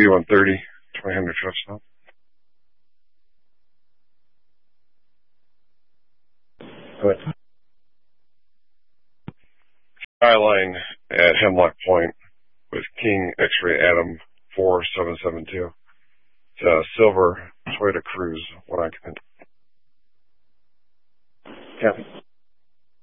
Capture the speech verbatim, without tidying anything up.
thirty-one thirty, twenty hundred truck stop. Good. Skyline at Hemlock Point with King X-Ray Adam four seven seven two. It's a silver Toyota Cruise, one occupant. Copy.